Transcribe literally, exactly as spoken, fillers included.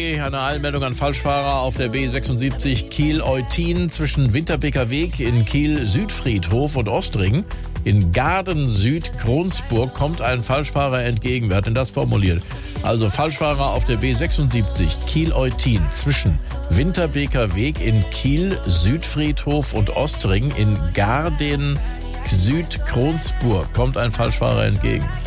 B, eine Eilmeldung an Falschfahrer auf der B sechsundsiebzig Kiel-Eutin zwischen Winterbeker Weg in Kiel-Südfriedhof und Ostring. In Garden-Süd-Kronsburg kommt ein Falschfahrer entgegen. Wer hat denn das formuliert? Also Falschfahrer auf der B sechsundsiebzig Kiel-Eutin zwischen Winterbeker Weg in Kiel-Südfriedhof und Ostring. In Garden-Süd-Kronsburg kommt ein Falschfahrer entgegen.